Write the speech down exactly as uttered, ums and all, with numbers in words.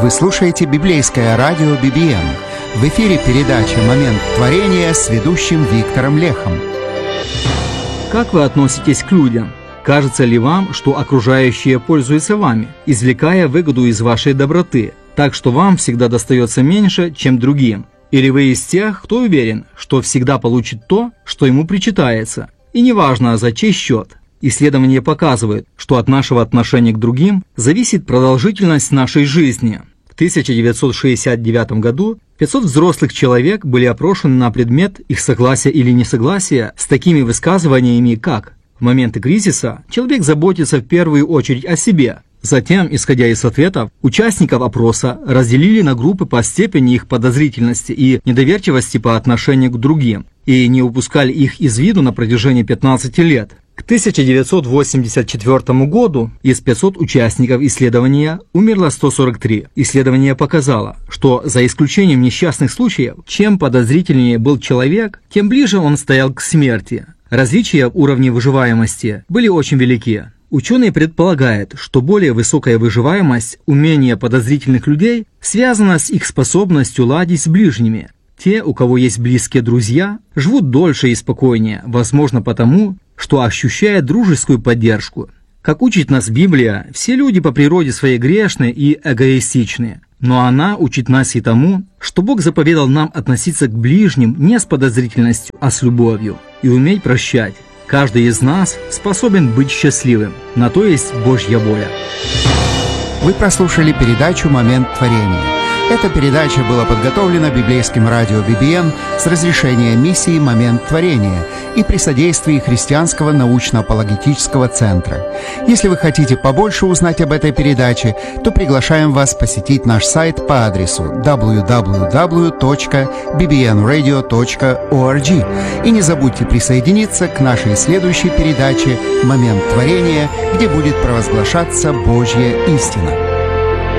Вы слушаете библейское радио би би эн. В эфире передача «Момент творения» с ведущим Виктором Лехом. Как вы относитесь к людям? Кажется ли вам, что окружающие пользуются вами, извлекая выгоду из вашей доброты, так что вам всегда достается меньше, чем другим? Или вы из тех, кто уверен, что всегда получит то, что ему причитается, и неважно, за чей счет? Исследования показывают, что от нашего отношения к другим зависит продолжительность нашей жизни. В тысяча девятьсот шестьдесят девятом году пятьсот взрослых человек были опрошены на предмет их согласия или несогласия с такими высказываниями, как: в моменты кризиса человек заботится в первую очередь о себе. Затем, исходя из ответов, участников опроса разделили на группы по степени их подозрительности и недоверчивости по отношению к другим и не упускали их из виду на протяжении пятнадцати лет. К тысяча девятьсот восемьдесят четвёртому году из пятисот участников исследования умерло сто сорок три. Исследование показало, что за исключением несчастных случаев, чем подозрительнее был человек, тем ближе он стоял к смерти. Различия в уровне выживаемости были очень велики. Ученые предполагают, что более высокая выживаемость умения подозрительных людей связана с их способностью ладить с ближними. Те, у кого есть близкие друзья, живут дольше и спокойнее, возможно потому, что ощущают дружескую поддержку. Как учит нас Библия, все люди по природе своей грешны и эгоистичны, но она учит нас и тому, что Бог заповедал нам относиться к ближним не с подозрительностью, а с любовью, и уметь прощать. Каждый из нас способен быть счастливым, на то есть Божья воля. Вы прослушали передачу «Момент творения». Эта передача была подготовлена библейским радио би би эн с разрешения миссии «Момент творения» и при содействии Христианского научно-апологетического центра. Если вы хотите побольше узнать об этой передаче, то приглашаем вас посетить наш сайт по адресу дабл ю дабл ю дабл ю точка би би эн радио точка орг. И не забудьте присоединиться к нашей следующей передаче «Момент творения», где будет провозглашаться Божья истина.